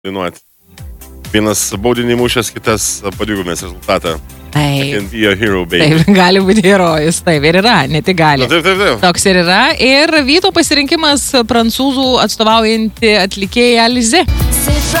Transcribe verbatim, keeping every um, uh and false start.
dainuoti. Vienas baudinį mušęs, kitas padvigubinęs rezultatą. I can be a hero, baby. Taip, gali būti herojus, taip ir yra, ne tik gali. Na, taip, taip, taip. Toks ir yra. Ir Vyto pasirinkimas prancūzų atstovaujantį atlikėją Alizé.